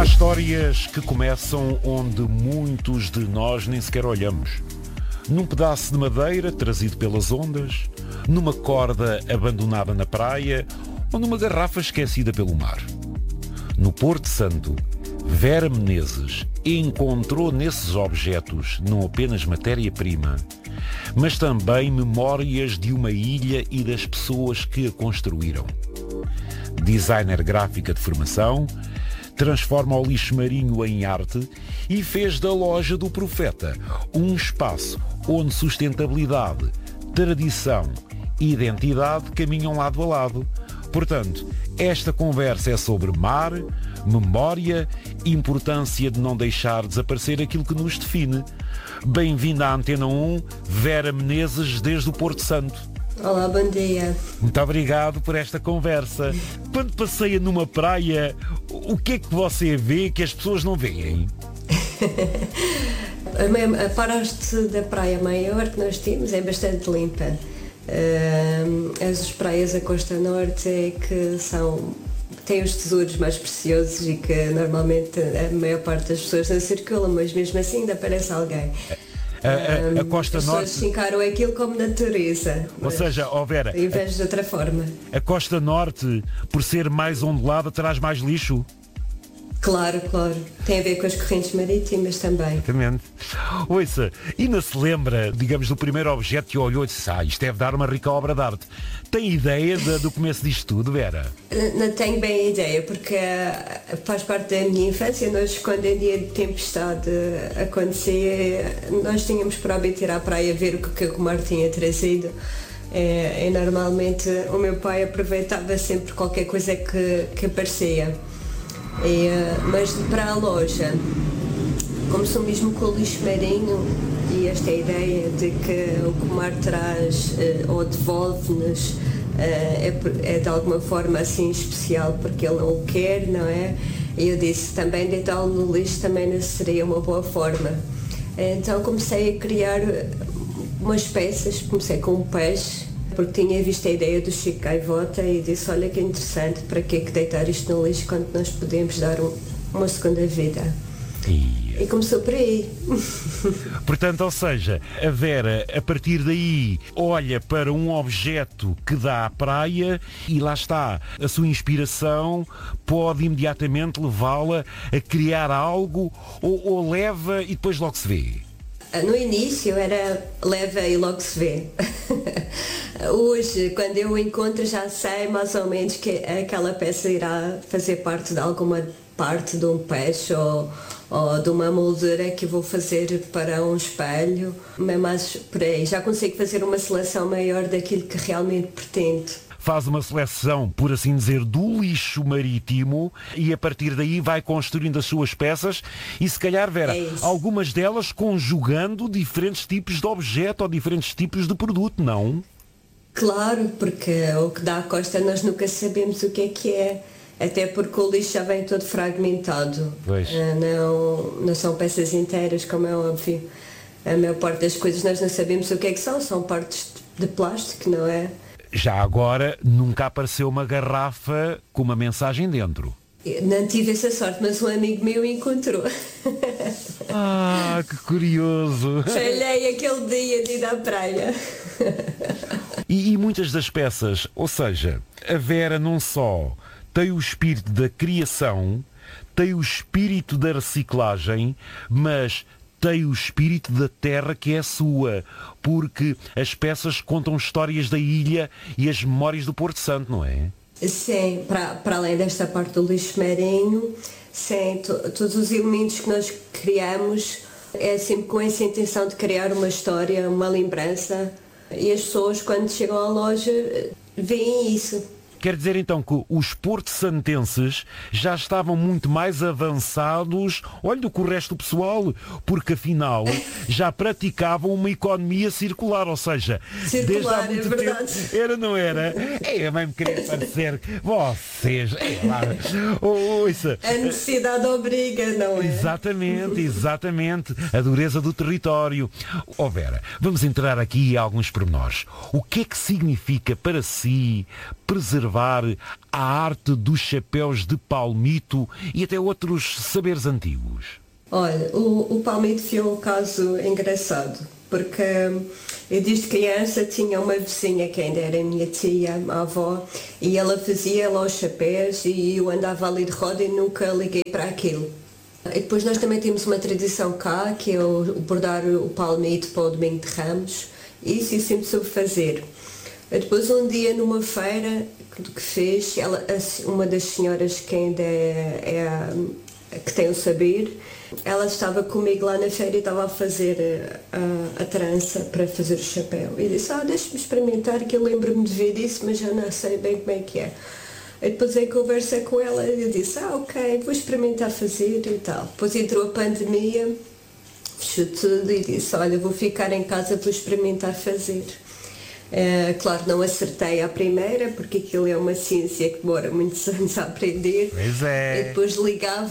Histórias que começam onde muitos de nós nem sequer olhamos. Num pedaço de madeira trazido pelas ondas, numa corda abandonada na praia ou numa garrafa esquecida pelo mar. No Porto Santo, Vera Menezes encontrou nesses objetos não apenas matéria-prima, mas também memórias de uma ilha e das pessoas que a construíram. Designer gráfica de formação, transforma o lixo marinho em arte e fez da Loja do Profeta um espaço onde sustentabilidade, tradição e identidade caminham lado a lado. Portanto, esta conversa é sobre mar, memória e importância de não deixar desaparecer aquilo que nos define. Bem-vinda à Antena 1, Vera Menezes, desde o Porto Santo. Olá, bom dia. Muito obrigado por esta conversa. Quando passeia numa praia, o que é que você vê que as pessoas não veem? A parte da praia maior que nós temos é bastante limpa. As praias da Costa Norte é que têm os tesouros mais preciosos e que normalmente a maior parte das pessoas não circulam, mas mesmo assim ainda aparece alguém. A Costa Norte... As pessoas encaram aquilo como natureza. Ou seja, Vera... Em vez de outra forma. A Costa Norte, por ser mais ondulada, traz mais lixo? Claro. Tem a ver com as correntes marítimas também. Exatamente. Ouça, ainda se lembra, digamos, do primeiro objeto que olhou e disse: isto deve dar uma rica obra de arte. Tem ideia do começo disto tudo, Vera? Não tenho bem a ideia, porque faz parte da minha infância. Nós, quando em dia de tempestade acontecia, nós tínhamos por hábito ir à praia ver o que o mar tinha trazido. E normalmente o meu pai aproveitava sempre qualquer coisa que aparecia. Mas para a loja, começou mesmo com o lixo marinho e esta ideia de que o mar traz ou devolve-nos é de alguma forma assim especial porque ele não o quer, não é? E eu disse, também deitá-lo no lixo também não seria uma boa forma. Então comecei a criar umas peças, comecei com um peixe, porque tinha visto a ideia do Chico Gaivota e disse, olha que interessante, para que deitar isto no lixo quando nós podemos dar uma segunda vida? E começou por aí. Portanto, ou seja, a Vera, a partir daí, olha para um objeto que dá à praia e lá está, a sua inspiração pode imediatamente levá-la a criar algo ou leva e depois logo se vê. No início era leva e logo se vê. Hoje, quando eu o encontro, já sei mais ou menos que aquela peça irá fazer parte de alguma parte de um peixe ou de uma moldura que vou fazer para um espelho, mas por aí já consigo fazer uma seleção maior daquilo que realmente pretendo. Faz uma seleção, por assim dizer, do lixo marítimo e a partir daí vai construindo as suas peças e se calhar, Vera, algumas delas conjugando diferentes tipos de objeto ou diferentes tipos de produto, não? Claro, porque o que dá à costa nós nunca sabemos o que é. Até porque o lixo já vem todo fragmentado. Não são peças inteiras, como é óbvio. A maior parte das coisas nós não sabemos o que é que são partes de plástico, não é? Já agora, nunca apareceu uma garrafa com uma mensagem dentro. Não tive essa sorte, mas um amigo meu encontrou. Que curioso! Falhei aquele dia de ir à praia. E muitas das peças, ou seja, a Vera não só tem o espírito da criação, tem o espírito da reciclagem, mas tem o espírito da terra que é sua, porque as peças contam histórias da ilha e as memórias do Porto Santo, não é? Sim, para além desta parte do lixo marinho, sim, todos os elementos que nós criamos é sempre com essa intenção de criar uma história, uma lembrança, e as pessoas quando chegam à loja veem isso. Quer dizer então que os porto-santenses já estavam muito mais avançados, olha, do que o resto do pessoal, porque afinal já praticavam uma economia circular, ou seja, desde há muito tempo, era, não era? A mãe me queria parecer, vocês, ouça. A necessidade obriga, não é? Exatamente, a dureza do território. Vera, vamos entrar aqui a alguns pormenores. O que é que significa para si preservar conservar a arte dos chapéus de palmito e até outros saberes antigos? Olha, o palmito foi um caso engraçado, porque eu desde criança tinha uma vizinha que ainda era minha tia, a avó, e ela fazia lá os chapéus e eu andava ali de roda e nunca liguei para aquilo. E depois nós também temos uma tradição cá, que é o bordar o palmito para o Domingo de Ramos, isso eu sempre soube fazer. E depois um dia numa feira que fez, uma das senhoras que ainda que tem o saber, ela estava comigo lá na feira e estava a fazer a trança para fazer o chapéu. E disse, deixa-me experimentar, que eu lembro-me de ver isso, mas já não sei bem como é que é. E depois em conversa com ela, eu disse, ok, vou experimentar fazer e tal. Depois entrou a pandemia, fechou tudo e disse, olha, vou ficar em casa, vou experimentar fazer. Claro, não acertei à primeira, porque aquilo é uma ciência que demora muitos anos a aprender. Pois é. E depois ligava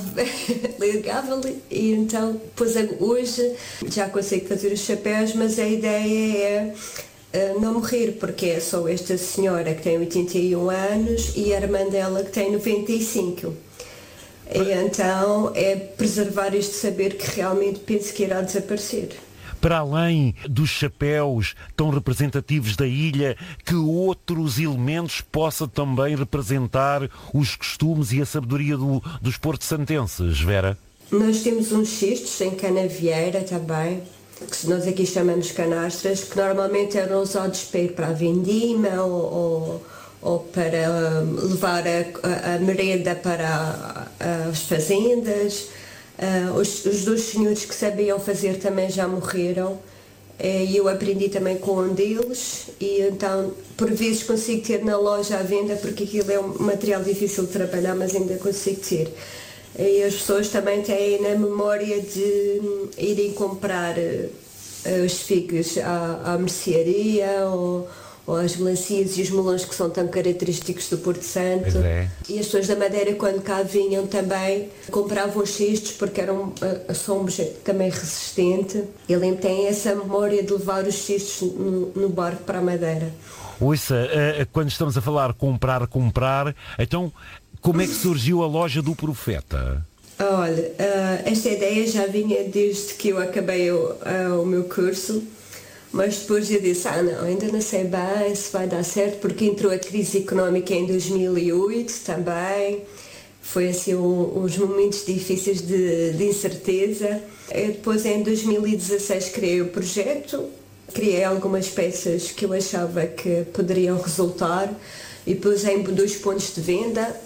e então, depois hoje já consigo fazer os chapéus, mas a ideia é não morrer, porque é só esta senhora que tem 81 anos e a irmã dela que tem 95. E então é preservar este saber que realmente penso que irá desaparecer. Para além dos chapéus tão representativos da ilha, que outros elementos possa também representar os costumes e a sabedoria dos porto-santenses, Vera? Nós temos uns cestos em canavieira também, que nós aqui chamamos canastras, que normalmente eram usados para a vindima ou para levar a merenda para as fazendas. Os dois senhores que sabiam fazer também já morreram e eu aprendi também com um deles e então por vezes consigo ter na loja à venda, porque aquilo é um material difícil de trabalhar, mas ainda consigo ter. E as pessoas também têm na memória de irem comprar os figos à mercearia ou as melancias e os melões que são tão característicos do Porto Santo. E as pessoas da Madeira, quando cá vinham também, compravam os cestos porque são um objeto também resistente. Ele tem essa memória de levar os cestos no barco para a Madeira. Ouça, quando estamos a falar comprar, então como é que surgiu a loja do Profeta? Olha, esta ideia já vinha desde que eu acabei o meu curso. Mas depois eu disse, não, ainda não sei bem se vai dar certo, porque entrou a crise económica em 2008 também. Foi assim uns momentos difíceis de incerteza. Eu depois em 2016 criei o projeto, criei algumas peças que eu achava que poderiam resultar e depois em 2 pontos de venda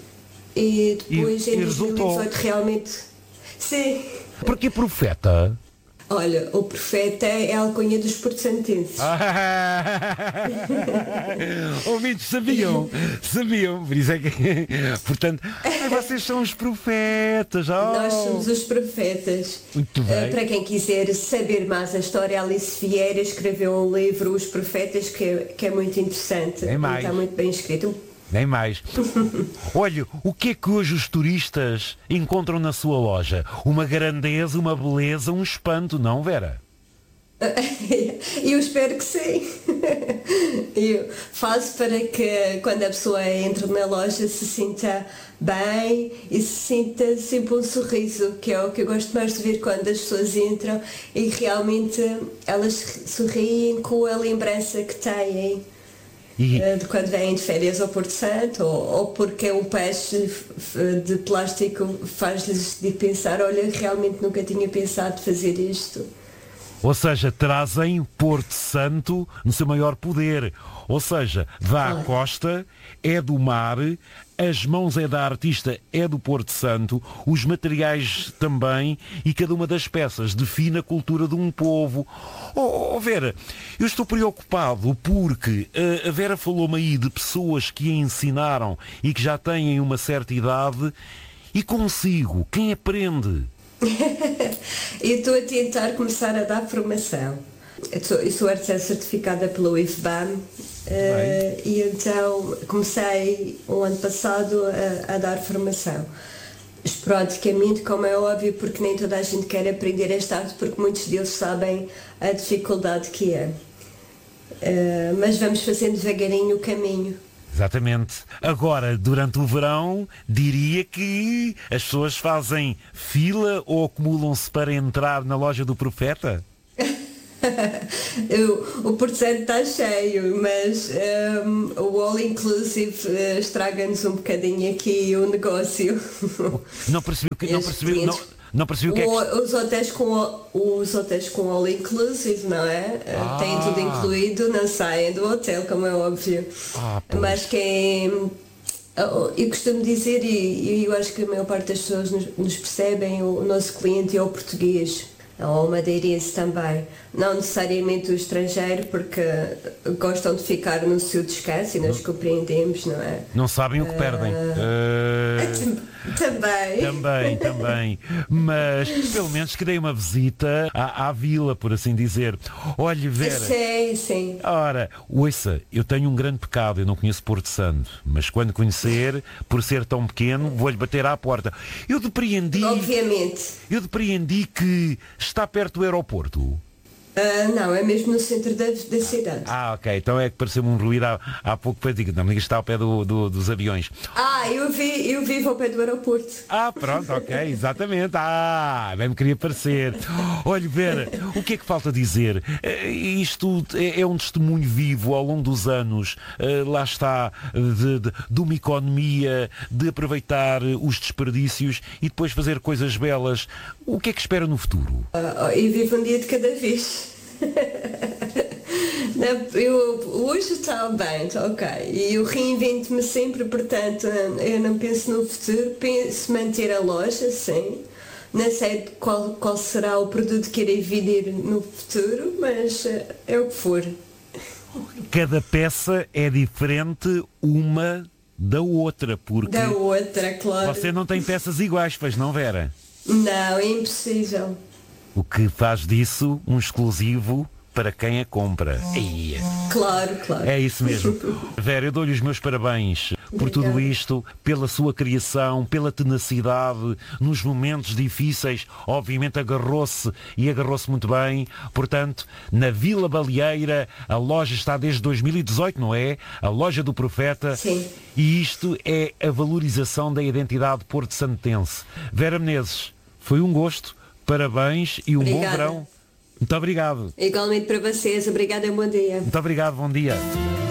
e depois em 2018 realmente... Sim. Por que Profeta? Olha, o Profeta é a alcunha dos porto-santenses. Ouvintes, sabiam, por isso é que... Portanto, vocês são os profetas. Nós somos os profetas. Muito bem. Para quem quiser saber mais a história, Alice Vieira escreveu um livro, Os Profetas, que é muito interessante. Está muito bem escrito. Nem mais. Olha, o que é que hoje os turistas encontram na sua loja? Uma grandeza, uma beleza, um espanto, não, Vera? Eu espero que sim. Eu faço para que quando a pessoa entra na loja se sinta bem e se sinta sempre um sorriso, que é o que eu gosto mais de ver quando as pessoas entram e realmente elas sorriem com a lembrança que têm. De quando vêm de férias ao Porto Santo ou porque um peixe de plástico faz-lhes de pensar, olha, realmente nunca tinha pensado fazer isto. Ou seja, trazem Porto Santo no seu maior poder. Ou seja, dá à costa, é do mar, as mãos é da artista, é do Porto Santo, os materiais também e cada uma das peças define a cultura de um povo. Vera, eu estou preocupado porque a Vera falou-me aí de pessoas que a ensinaram e que já têm uma certa idade e consigo, quem aprende? Eu estou a tentar começar a dar formação. Eu sou artesã certificada pelo IFBAM e então comecei o ano passado a dar formação. Esporadicamente, como é óbvio, porque nem toda a gente quer aprender esta arte, porque muitos deles sabem a dificuldade que é. Mas vamos fazendo devagarinho o caminho. Exatamente. Agora, durante o verão, diria que as pessoas fazem fila ou acumulam-se para entrar na loja do Profeta? O porcento está cheio, mas o all inclusive estraga-nos um bocadinho aqui o negócio. Não percebi o que... Não percebi o que é que... Os hotéis com all inclusive, não é? Têm tudo incluído, não saem do hotel, como é óbvio. Mas quem... Eu costumo dizer, e eu acho que a maior parte das pessoas nos percebem, o nosso cliente é o português. Ou o madeirense também, não necessariamente o estrangeiro, porque gostam de ficar no seu descanso e nós compreendemos, não é? Não sabem o que perdem. Também. Mas pelo menos que dei uma visita à vila, por assim dizer. Olhe, Vera. Sim. Ora, ouça, eu tenho um grande pecado, eu não conheço Porto Santo, mas quando conhecer, por ser tão pequeno, vou-lhe bater à porta. Obviamente. Eu depreendi que está perto do aeroporto. Não, é mesmo no centro da cidade. Ok, então é que pareceu-me um ruído há pouco, depois digo, não me diga que está ao pé dos aviões. Eu vivo ao pé do aeroporto. Pronto, ok, exatamente. Bem me queria parecer. Olha, Vera, o que é que falta dizer? Isto é um testemunho vivo ao longo dos anos, lá está, de uma economia, de aproveitar os desperdícios e depois fazer coisas belas. O que é que espera no futuro? Eu vivo um dia de cada vez. Hoje está bem, ok. E eu reinvento-me sempre, portanto, eu não penso no futuro, penso manter a loja, sim. Não sei qual será o produto que irei vender no futuro, mas é o que for. Cada peça é diferente uma da outra, porque... Da outra, claro. Você não tem peças iguais, pois não, Vera? Não, é impossível. O que faz disso um exclusivo para quem a compra. Claro. É isso mesmo. Vera, eu dou-lhe os meus parabéns por tudo isto, pela sua criação, pela tenacidade, nos momentos difíceis, obviamente agarrou-se muito bem. Portanto, na Vila Baleeira, a loja está desde 2018, não é? A loja do Profeta. Sim. E isto é a valorização da identidade porto-santense. Vera Menezes, foi um gosto. Parabéns e um bom verão. Muito obrigado. Igualmente para vocês. Obrigada e um bom dia. Muito obrigado, bom dia.